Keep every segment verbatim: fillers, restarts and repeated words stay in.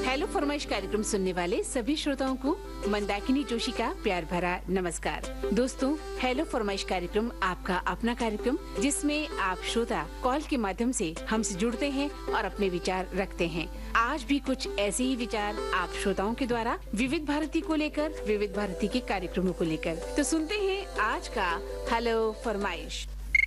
Hello फरमाइश कार्यक्रम सुनने वाले सभी श्रोताओं को मंदाकिनी जोशी का प्यार भरा नमस्कार। दोस्तों, हेलो फरमाइश कार्यक्रम आपका अपना कार्यक्रम जिसमें आप श्रोता कॉल के माध्यम से हमसे जुड़ते हैं और अपने विचार रखते हैं। आज भी कुछ ऐसे ही विचार आप श्रोताओं के द्वारा विविध भारती को लेकर, विविध भारती के कार्यक्रमों को लेकर। तो सुनते हैं आज का हेलो फरमाइश।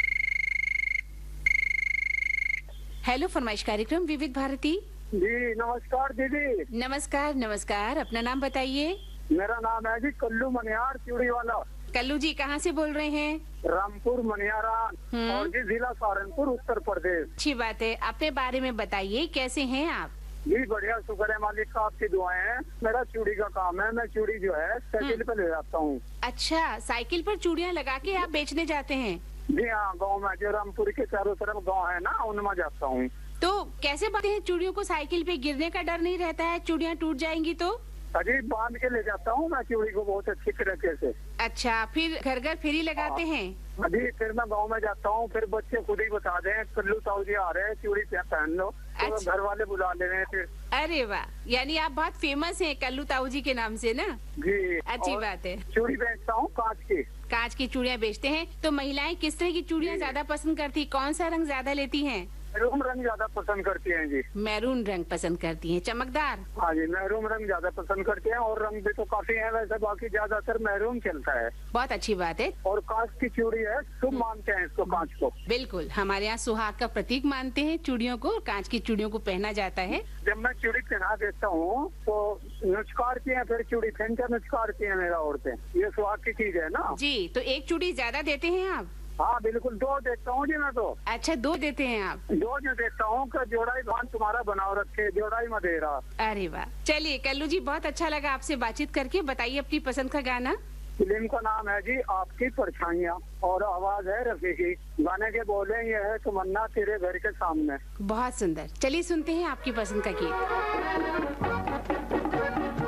हेलो फरमाइश कार्यक्रम विविध भारती। जी नमस्कार दीदी। नमस्कार नमस्कार, अपना नाम बताइए। मेरा नाम है जी कल्लू मनियार चूड़ी वाला। कल्लू जी कहाँ से बोल रहे हैं? रामपुर मनियारा और जी जिला सहारनपुर उत्तर प्रदेश। अच्छी बात है, अपने बारे में बताइए, कैसे हैं आप? जी बढ़िया, शुक्र है मालिक का, आपकी दुआएं हैं। मेरा चूड़ी का काम है, मैं चूड़ी जो है साइकिल पे ले जाता हूँ। अच्छा, साइकिल पर चूड़ियाँ लगा के आप बेचने जाते हैं? जी हाँ, गाँव में जो रामपुर के चारों तरफ गाँव है ना, उनमें जाता हूँ। तो कैसे बांधते हैं चूड़ियों को? साइकिल पे गिरने का डर नहीं रहता है? चूड़ियाँ टूट जाएंगी तो? अजी बांध के ले जाता हूँ मैं चूड़ी को बहुत अच्छी तरीके से। अच्छा, फिर घर घर फ्री लगाते हैं? अभी फिर मैं गांव में जाता हूँ, फिर बच्चे खुद ही बता दें कल्लू ताऊ जी आ रहे हैं, चूड़ी पहन लो, तो अच्छा। घर वाले बुला ले रहे हैं फिर। अरे वाह, यानी आप बहुत फेमस हैं कल्लू ताऊ जी के नाम से ना? जी अच्छी बात है। चूड़ी बेचता हूँ कांच की। कांच की चूड़ियाँ बेचते हैं। तो महिलाएं किस तरह की चूड़ियाँ ज्यादा पसंद करती, कौन सा रंग ज्यादा लेती हैं? मैरून रंग ज्यादा पसंद करती हैं जी। मैरून रंग पसंद करती हैं, चमकदार? हाँ जी, मैरून रंग ज्यादा पसंद करते हैं, और रंग भी तो काफी है वैसे, बाकी ज्यादातर मैरून चलता है। बहुत अच्छी बात है। और कांच की चूड़ी है, शुभ मानते हैं इसको, कांच को। बिल्कुल, हमारे यहाँ सुहाग का प्रतीक मानते हैं चूड़ियों को। कांच की चूड़ियों को पहना जाता है। जब मैं चूड़ी पहना देता हूँ तो नुचकारती हैं, फिर चूड़ी पहन कर नुचकारती हैं मेरा औरतें। ये सुहाग की चीज है ना जी। तो एक चूड़ी ज्यादा देते हैं आप? हाँ बिल्कुल, दो देता हूँ जी मैं तो। अच्छा, दो देते हैं आप? दो जो देता हूँ कि जोड़ाई भान तुम्हारा बनाओ रखे, जोड़ाई में दे रहा। अरे वाह, चलिए कल्लू जी, बहुत अच्छा लगा आपसे बातचीत करके। बताइए अपनी पसंद का गाना। फिल्म का नाम है जी आपकी परछाइयाँ, और आवाज है रफी की। गाने के बोले ये है तमन्ना तेरे घर के सामने। बहुत सुंदर, चलिए सुनते हैं आपकी पसंद का गीत।